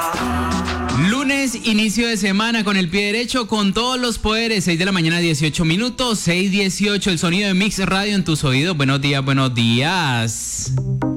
Lunes, inicio de semana con el pie derecho, con todos los poderes. 6 de la mañana, 18 minutos, 6:18, el sonido de Mix Radio en tus oídos. Buenos días, buenos días.